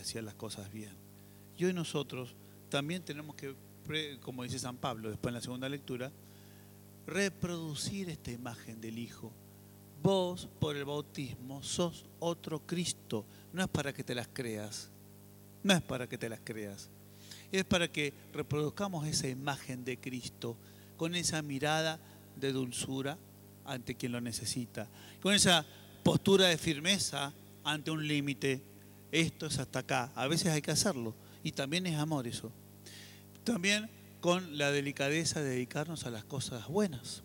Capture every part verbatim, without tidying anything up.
hacía las cosas bien. Y hoy nosotros también tenemos que, como dice San Pablo después en la segunda lectura, reproducir esta imagen del Hijo. Vos, por el bautismo, sos otro Cristo. No es para que te las creas. No es para que te las creas. Es para que reproduzcamos esa imagen de Cristo con esa mirada de dulzura ante quien lo necesita, con esa postura de firmeza ante un límite. Esto es hasta acá. A veces hay que hacerlo. Y también es amor eso. También con la delicadeza de dedicarnos a las cosas buenas.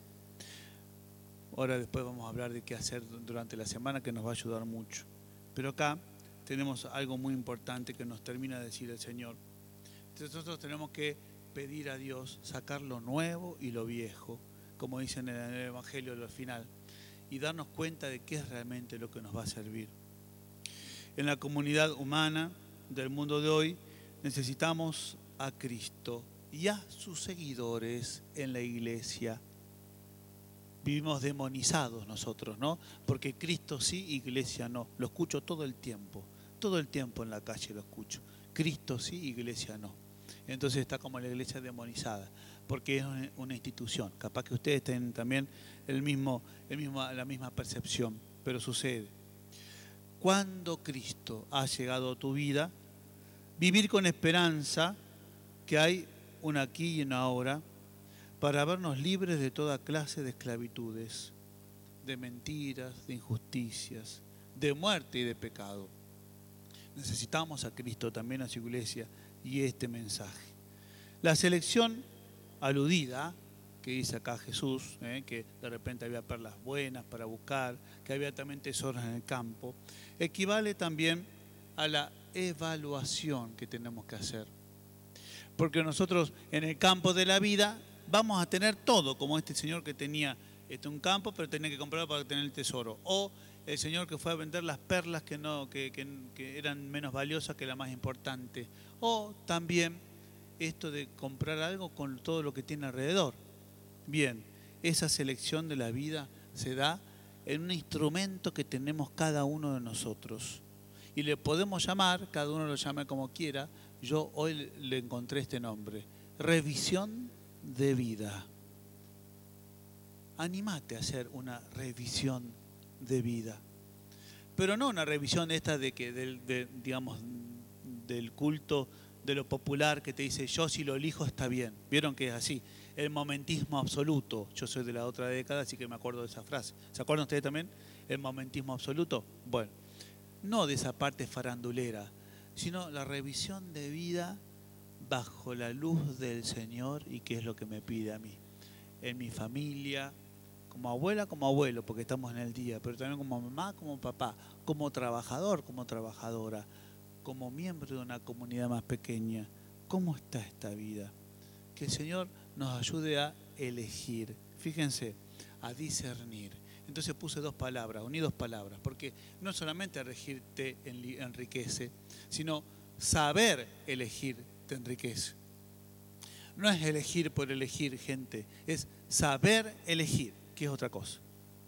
Ahora después vamos a hablar de qué hacer durante la semana, que nos va a ayudar mucho. Pero acá tenemos algo muy importante que nos termina de decir el Señor. Entonces nosotros tenemos que pedir a Dios sacar lo nuevo y lo viejo, como dicen en el Evangelio al final, y darnos cuenta de qué es realmente lo que nos va a servir. En la comunidad humana del mundo de hoy necesitamos a Cristo y a sus seguidores en la iglesia. Vivimos demonizados nosotros, ¿no? Porque Cristo sí, iglesia no. Lo escucho todo el tiempo. Todo el tiempo en la calle lo escucho. Cristo sí, iglesia no. Entonces está como la iglesia demonizada, porque es una institución. Capaz que ustedes tienen también el mismo, el mismo, la misma percepción, pero sucede. Cuando Cristo ha llegado a tu vida, vivir con esperanza que hay un aquí y una ahora, para vernos libres de toda clase de esclavitudes, de mentiras, de injusticias, de muerte y de pecado. Necesitamos a Cristo, también a su iglesia, y este mensaje. La selección aludida, que dice acá Jesús, eh, que de repente había perlas buenas para buscar, que había también tesoros en el campo, equivale también a la evaluación que tenemos que hacer. Porque nosotros en el campo de la vida vamos a tener todo, como este señor que tenía este, un campo, pero tenía que comprarlo para tener el tesoro. O el señor que fue a vender las perlas que, no, que, que, que eran menos valiosas que la más importante. O también esto de comprar algo con todo lo que tiene alrededor. Bien, esa selección de la vida se da en un instrumento que tenemos cada uno de nosotros. Y le podemos llamar, cada uno lo llame como quiera, yo hoy le encontré este nombre, revisión de vida. Anímate a hacer una revisión de vida. Pero no una revisión esta de que del, de, digamos, del culto de lo popular que te dice yo si lo elijo está bien. Vieron que es así. El momentismo absoluto. Yo soy de la otra década, así que me acuerdo de esa frase. ¿Se acuerdan ustedes también? El momentismo absoluto. Bueno, no de esa parte farandulera, sino la revisión de vida bajo la luz del Señor y qué es lo que me pide a mí. En mi familia, como abuela, como abuelo, porque estamos en el día, pero también como mamá, como papá, como trabajador, como trabajadora, como miembro de una comunidad más pequeña. ¿Cómo está esta vida? Que el Señor nos ayude a elegir, fíjense, a discernir. Entonces puse dos palabras, uní dos palabras, porque no solamente elegir te enriquece, sino saber elegir te enriquece. No es elegir por elegir, gente, es saber elegir, que es otra cosa.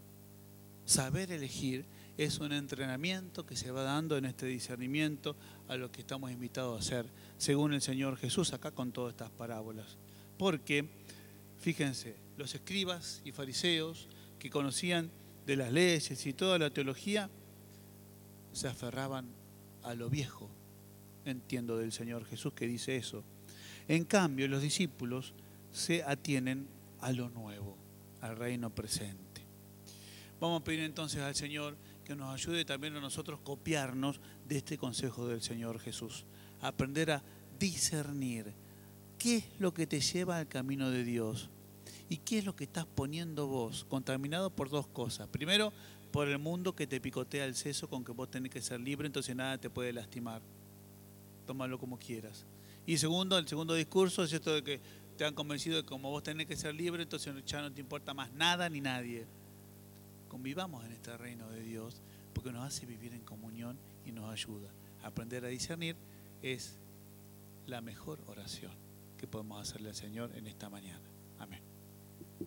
Saber elegir es un entrenamiento que se va dando en este discernimiento a lo que estamos invitados a hacer, según el Señor Jesús, acá con todas estas parábolas. Porque, fíjense, los escribas y fariseos que conocían de las leyes y toda la teología, se aferraban a lo viejo, entiendo del Señor Jesús que dice eso. En cambio, los discípulos se atienen a lo nuevo, al reino presente. Vamos a pedir entonces al Señor que nos ayude también a nosotros copiarnos de este consejo del Señor Jesús. Aprender a discernir qué es lo que te lleva al camino de Dios y qué es lo que estás poniendo vos, contaminado por dos cosas. Primero, por el mundo que te picotea el seso con que vos tenés que ser libre, entonces nada te puede lastimar. Tómalo como quieras. Y segundo, el segundo discurso es esto de que te han convencido de que como vos tenés que ser libre, entonces ya no te importa más nada ni nadie. Convivamos en este reino de Dios porque nos hace vivir en comunión y nos ayuda. Aprender a discernir es la mejor oración que podemos hacerle al Señor en esta mañana. Amén.